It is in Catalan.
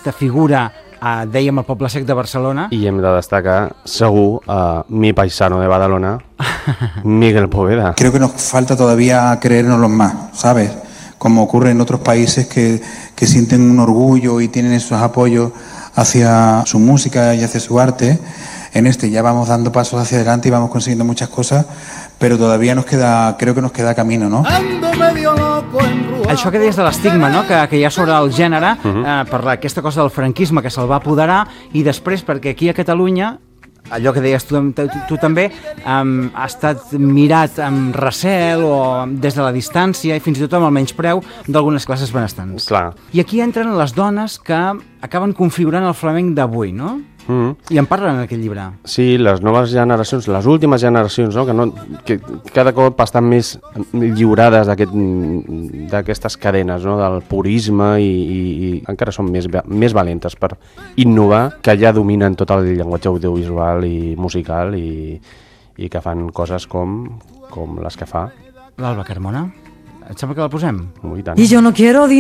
aquesta figura, dèiem, al Poble Sec de Barcelona. I hem de destacar, segur, mi paisano de Badalona, Miguel Poveda. Creo que nos falta todavía creérnoslo más, ¿sabes? Como ocurre en otros países que sienten un orgullo y tienen esos apoyos hacia su música y hacia su arte. En este ya vamos dando pasos hacia adelante y vamos consiguiendo muchas cosas, pero todavía creo que nos queda camino, ¿no? Això que deies de l'estigma, no? que hi ha sobre el gènere, per aquesta cosa del franquisme que se'l va apoderar, i després perquè aquí a Catalunya, allò que deies tu també, ha estat mirat amb recel o des de la distància i fins i tot amb el menyspreu d'algunes classes benestants. Clar. I aquí entren les dones que acaben configurant el flamenc d'avui, no? I en parlen en aquest llibre. Sí, les noves generacions, les últimes generacions, no? Que cada cop estan més lliurades d'aquestes cadenes, no? Del purisme i encara són més valentes per innovar, que ja dominen tot el llenguatge audiovisual i musical i que fan coses com les que fa L'Alba Carmona. Et sembla que la posem? I tant. Y yo no quiero